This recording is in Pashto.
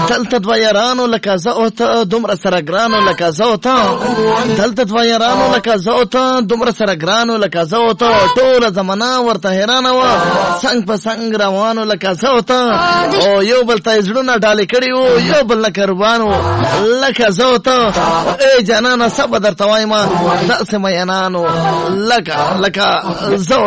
دلته دوه یارانو لکه زه او ته دومره سره ګرانو لکه زه او ته دلته دوه یارانو لکه زه او ته دومره سره ګرانو لکه زه او ته ټوله زمانه ورته حیرانه وه څنګ په څنګ روانو لکه زه او ته او یو بل ته یې زړونه ډالې کړي وو یو بل نه قربان وو لکه زه او ته ای جانانه څه به درته وایم داسې مینانو لکه زه